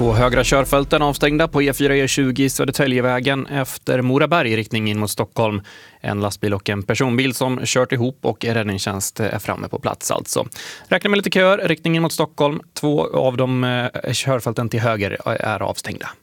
två högra körfälten avstängda på E4-E20 Södertäljevägen efter Moraberg i riktning in mot Stockholm. En lastbil och en personbil som kört ihop och räddningstjänst är framme på plats alltså. Räkna med lite köer riktning in mot Stockholm. Två av de körfälten till höger är avstängda.